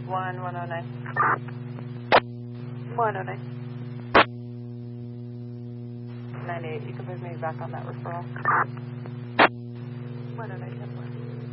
109. 109. 98, you can put me back on that referral. 109.